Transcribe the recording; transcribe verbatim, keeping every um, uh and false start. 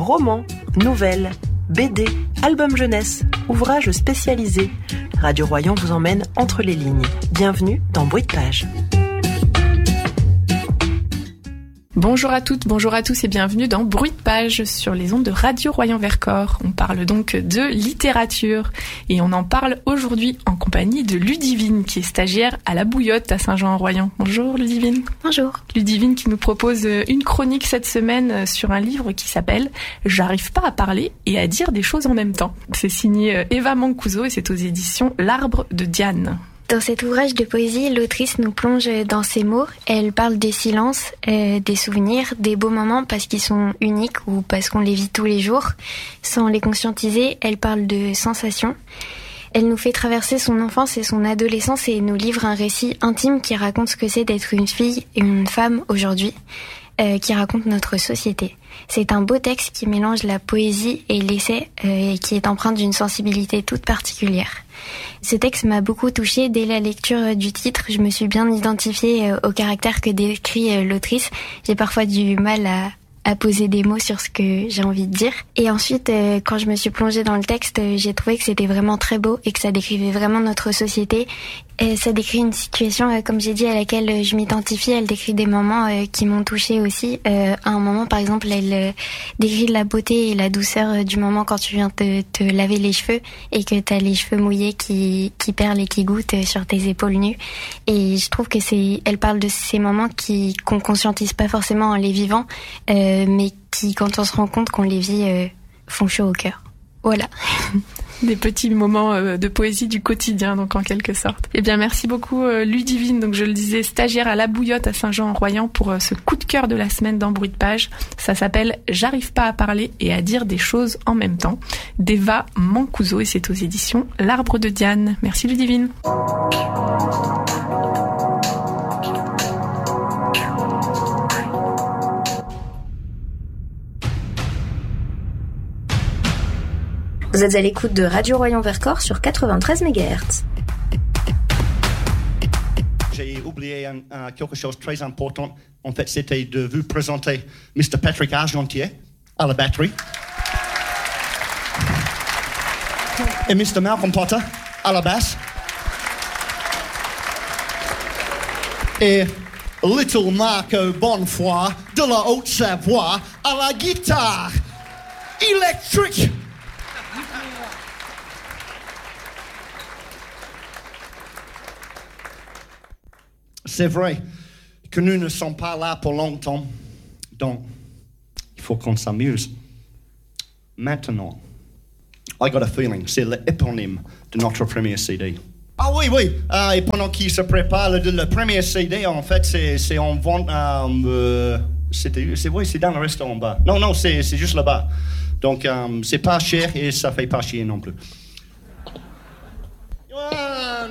Romans, nouvelles, B D, albums jeunesse, ouvrages spécialisés. Radio Royan vous emmène entre les lignes. Bienvenue dans Bruit de Page. Bonjour à toutes, bonjour à tous et bienvenue dans Bruit de Page sur les ondes de Radio Royan-Vercors. On parle donc de littérature et on en parle aujourd'hui en compagnie de Ludivine qui est stagiaire à la Bouillotte à Saint-Jean-en-Royan. Bonjour Ludivine. Bonjour. Ludivine qui nous propose une chronique cette semaine sur un livre qui s'appelle « J'arrive pas à parler et à dire des choses en même temps ». C'est signé Eva Mancuso et c'est aux éditions L'Arbre de Diane. Dans cet ouvrage de poésie, l'autrice nous plonge dans ses mots. Elle parle des silences, euh, des souvenirs, des beaux moments parce qu'ils sont uniques ou parce qu'on les vit tous les jours. Sans les conscientiser, elle parle de sensations. Elle nous fait traverser son enfance et son adolescence et nous livre un récit intime qui raconte ce que c'est d'être une fille et une femme aujourd'hui, euh, qui raconte notre société. C'est un beau texte qui mélange la poésie et l'essai euh, et qui est empreint d'une sensibilité toute particulière. Ce texte m'a beaucoup touchée dès la lecture du titre. Je me suis bien identifiée au caractère que décrit l'autrice. J'ai parfois du mal à, à poser des mots sur ce que j'ai envie de dire. Et ensuite, quand je me suis plongée dans le texte, j'ai trouvé que c'était vraiment très beau et que ça décrivait vraiment notre société. Et ça décrit une situation, comme j'ai dit, à laquelle je m'identifie. Elle décrit des moments qui m'ont touchée aussi. À un moment, par exemple, elle décrit la beauté et la douceur du moment quand tu viens te, te laver les cheveux et que t'as les cheveux mouillés qui, qui perlent et qui goûtent sur tes épaules nues. Et je trouve que c'est, elle parle de ces moments qui, qu'on conscientise pas forcément en les vivant, euh, mais qui, quand on se rend compte qu'on les vit, euh, font chaud au cœur. Voilà. Des petits moments de poésie du quotidien, donc en quelque sorte. Eh bien, merci beaucoup Ludivine, donc je le disais, stagiaire à la Bouillotte à Saint-Jean-en-Royan pour ce coup de cœur de la semaine dans Bruit de Page. Ça s'appelle « J'arrive pas à parler et à dire des choses en même temps » d'Eva Mancuso et c'est aux éditions L'Arbre de Diane. Merci Ludivine. Vous êtes à l'écoute de Radio Royan-Vercors sur quatre-vingt-treize mégahertz. J'ai oublié un, un, quelque chose de très important. En fait, c'était de vous présenter mister Patrick Argentier à la batterie et mister Malcolm Potter à la basse et Little Marco Bonnefoy de la Haute-Savoie à la guitare électrique. C'est vrai que nous ne sommes pas là pour longtemps, donc il faut qu'on s'amuse. Maintenant, I got a feeling, c'est l'éponyme de notre premier C D. Ah oui, oui, euh, et pendant qu'il se prépare, le, le premier C D, en fait, c'est, c'est en vente, euh, c'était, c'est, oui, c'est dans le restaurant en bas. Non, non, c'est, c'est juste là-bas. Donc, euh, c'est pas cher et ça fait pas chier non plus.